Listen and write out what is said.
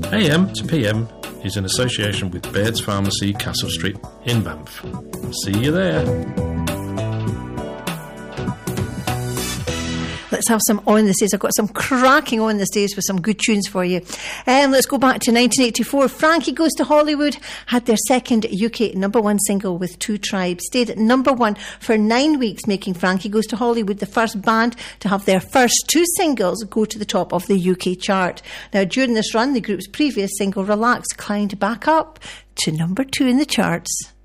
AM to PM is in association with Baird's Pharmacy, Castle Street in Banff. See you there. Let's have some On the Stage. I've got some cracking On the Stage with some good tunes for you. Let's go back to 1984. Frankie Goes to Hollywood had their second UK number one single with Two Tribes. Stayed at number one for 9 weeks, making Frankie Goes to Hollywood the first band to have their first two singles go to the top of the UK chart. Now, during this run, the group's previous single, Relax, climbed back up to number 2 in the charts.